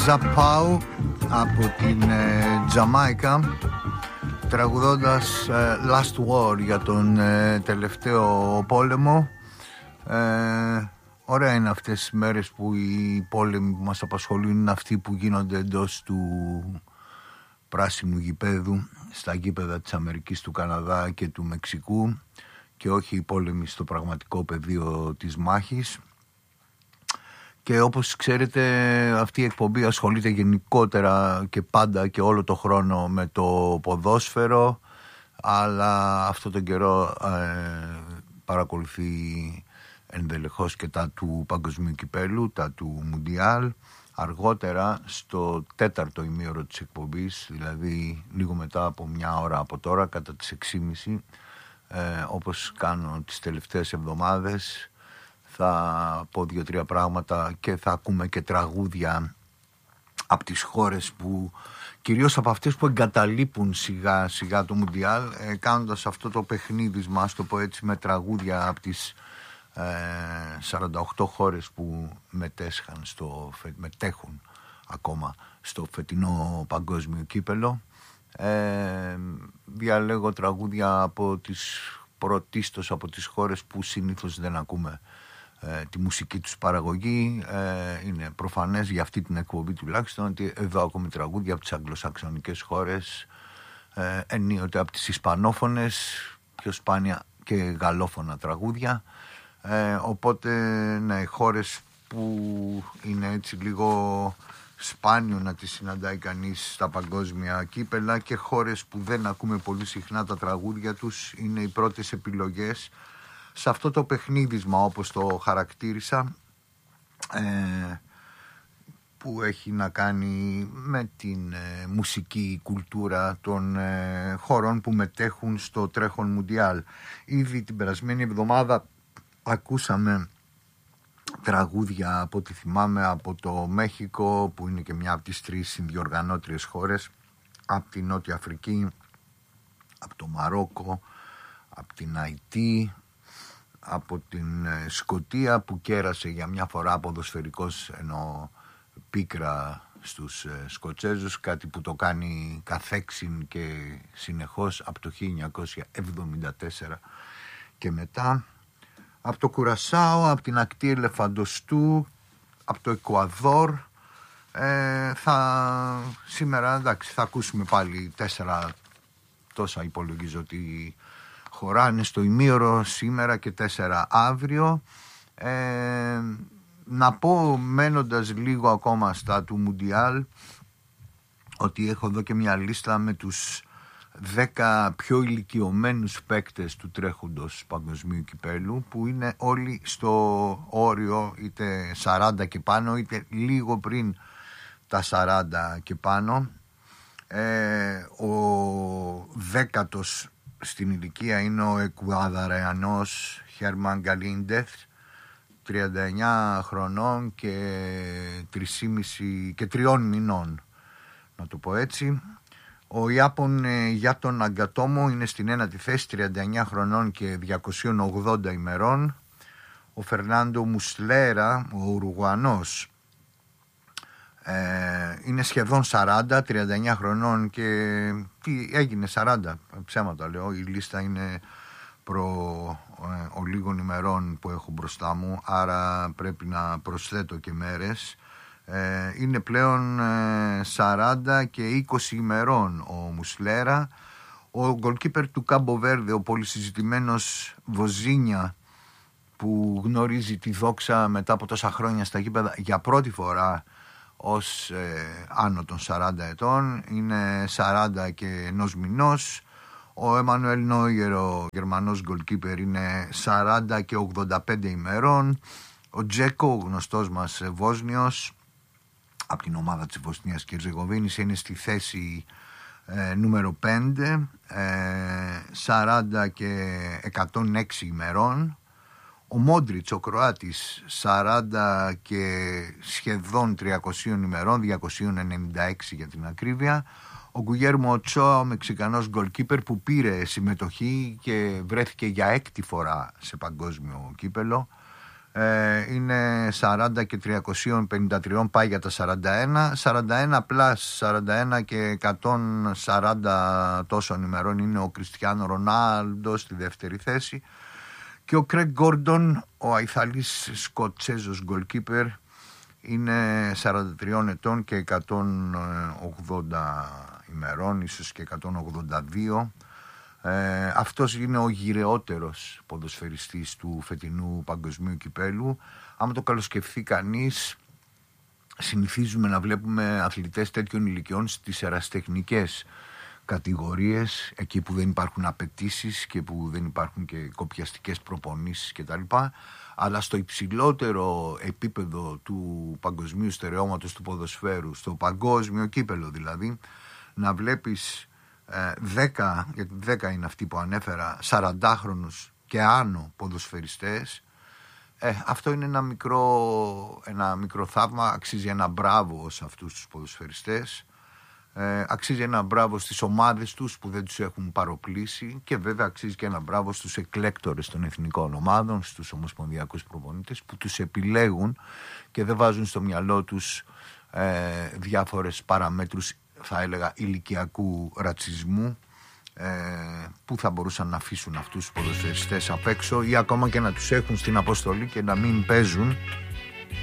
Ζαπάου από την Τζαμάικα, τραγουδώντας Last War για τον τελευταίο πόλεμο. Ωραία είναι αυτές τις μέρες που οι πόλεμοι που μας απασχολούν είναι αυτοί που γίνονται εντός του πράσινου γηπέδου, στα γήπεδα της Αμερικής, του Καναδά και του Μεξικού, και όχι οι πόλεμοι στο πραγματικό πεδίο της μάχης. Και όπως ξέρετε, αυτή η εκπομπή ασχολείται γενικότερα και πάντα και όλο το χρόνο με το ποδόσφαιρο, αλλά αυτό τον καιρό παρακολουθεί ενδελεχώς και τα του Παγκοσμίου Κυπέλου, τα του Μουντιάλ. Αργότερα, στο τέταρτο ημίωρο της εκπομπής, δηλαδή λίγο μετά από μια ώρα από τώρα, κατά τις 6.30, όπως κάνω τις τελευταίες εβδομάδες, θα πω 2-3 πράγματα και θα ακούμε και τραγούδια από τις χώρες που, κυρίως από αυτές που εγκαταλείπουν σιγά σιγά το Μουντιάλ, κάνοντας αυτό το παιχνίδι μας, το πω έτσι, με τραγούδια από τις 48 χώρες που μετέχουν ακόμα στο φετινό παγκόσμιο κύπελο. Διαλέγω τραγούδια από τις πρωτίστως από τις χώρες που συνήθως δεν ακούμε τη μουσική τους παραγωγή. Είναι προφανές για αυτή την εκπομπή τουλάχιστον ότι εδώ ακούμε τραγούδια από τις αγγλοσαξονικές χώρες, ενίοτε από τις ισπανόφωνες, πιο σπάνια και γαλλόφωνα τραγούδια. Οπότε ναι, χώρες που είναι έτσι λίγο σπάνιο να τις συναντάει κανείς στα παγκόσμια κύπελα, και χώρες που δεν ακούμε πολύ συχνά τα τραγούδια τους, είναι οι πρώτες επιλογές σε αυτό το παιχνίδισμα, όπως το χαρακτήρισα, που έχει να κάνει με την μουσική κουλτούρα των χωρών που μετέχουν στο τρέχον Μουντιάλ. Ήδη την περασμένη εβδομάδα ακούσαμε τραγούδια, από ό,τι θυμάμαι, από το Μέχικο, που είναι και μια από τις 3 συνδιοργανώτριες χώρες, από την Νότια Αφρική, από το Μαρόκο, από την Αϊτή, από την Σκωτία, που κέρασε για μια φορά ποδοσφαιρικός, ενώ πίκρα στους Σκοτσέζους, κάτι που το κάνει καθέξιν και συνεχώς από το 1974 και μετά. Από το Κουρασάο, από την ακτή Ελεφαντοστού, από το Εκουαδόρ. Σήμερα, εντάξει, θα ακούσουμε πάλι 4, τόσα υπολογίζω ότι χωράνε στο ημίωρο σήμερα, και 4 αύριο. Να πω, μένοντας λίγο ακόμα στα του Μουντιάλ, ότι έχω εδώ και μια λίστα με τους 10 πιο ηλικιωμένους παίκτες του τρέχοντος παγκοσμίου κυπέλου, που είναι όλοι στο όριο είτε 40 και πάνω, είτε λίγο πριν τα 40 και πάνω. Ο 10ος στην ηλικία είναι ο Εκουαδαρεανός Χέρμαν Γκαλίντεθ, 39 χρονών και 3 μηνών, να το πω έτσι. Ο Ιάπων Γιάτον Αγκατόμο είναι στην 1η θέση, 39 χρονών και 280 ημερών. Ο Φερνάντο Μουσλέρα, ο Ουρουγουανός, είναι σχεδόν 40, 39 χρονών και έγινε 40, ψέματα λέω, η λίστα είναι λίγων ημερών που έχω μπροστά μου, άρα πρέπει να προσθέτω και μέρες. Είναι πλέον 40 και 20 ημερών ο Μουσλέρα. Ο γκολκίπερ του Κάμπο Βέρδε, ο πολυσυζητημένος Βοζίνια, που γνωρίζει τη δόξα μετά από τόσα χρόνια στα γήπεδα για πρώτη φορά ως άνω των 40 ετών, είναι 40 και 1 μηνός. Ο Εμμανουέλ Νόιερ, ο Γερμανός γκολκίπερ, είναι 40 και 85 ημερών. Ο Τζέκο, ο γνωστός μας Βόσνιος, από την ομάδα της Βοσνίας και Ερζεγοβίνης, είναι στη θέση νούμερο 5, 40 και 106 ημερών. Ο Μόντριτς, ο Κροάτης, 40 και σχεδόν 300 ημερών, 296 για την ακρίβεια. Ο Γκουγέρμο Οτσόα, ο Μεξικανός γκολκίπερ, που πήρε συμμετοχή και βρέθηκε για 6η φορά σε παγκόσμιο κύπελο, Είναι 40 και 353, πάει για τα 41 πλάς 41 και 140 τόσων ημερών είναι ο Κριστιάνο Ρονάλντο στη δεύτερη θέση, και ο Κρέγκ Γκόρντον, ο αϊθαλής Σκοτσέζος goalkeeper, είναι 43 ετών και 180 ημερών, ίσως και 182. Αυτός είναι ο γυρεότερος ποδοσφαιριστής του φετινού παγκοσμίου κυπέλου. Άμα το καλοσκεφτεί κανείς, συνηθίζουμε να βλέπουμε αθλητές τέτοιων ηλικιών στις ερασιτεχνικές κατηγορίες, εκεί που δεν υπάρχουν απαιτήσεις και που δεν υπάρχουν και κοπιαστικές προπονήσεις κτλ. Αλλά στο υψηλότερο επίπεδο του παγκοσμίου στερεώματος του ποδοσφαίρου, στο παγκόσμιο κύπελο δηλαδή, να βλέπεις 10, γιατί 10 είναι αυτοί που ανέφερα, 40χρονους και άνω ποδοσφαιριστές, αυτό είναι ένα μικρό θαύμα. Αξίζει ένα μπράβο σε αυτούς τους ποδοσφαιριστές, αξίζει ένα μπράβο στις ομάδες τους που δεν τους έχουν παροπλήσει, και βέβαια αξίζει και ένα μπράβο στους εκλέκτορες των εθνικών ομάδων, στους ομοσπονδιακούς προπονητές που τους επιλέγουν και δεν βάζουν στο μυαλό τους διάφορες παραμέτρους, θα έλεγα, ηλικιακού ρατσισμού, που θα μπορούσαν να αφήσουν αυτούς τους ποδοσφαιριστές απ' έξω ή ακόμα και να τους έχουν στην αποστολή και να μην παίζουν